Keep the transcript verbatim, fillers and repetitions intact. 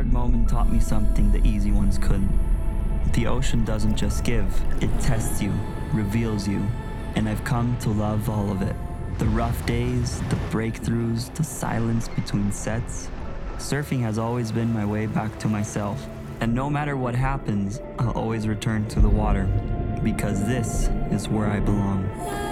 hard moment taught me something the easy ones couldn't. The ocean doesn't just give, it tests you, reveals you, and I've come to love all of it. The rough days, the breakthroughs, the silence between sets. Surfing has always been my way back to myself. And no matter what happens, I'll always return to the water, because this is where I belong.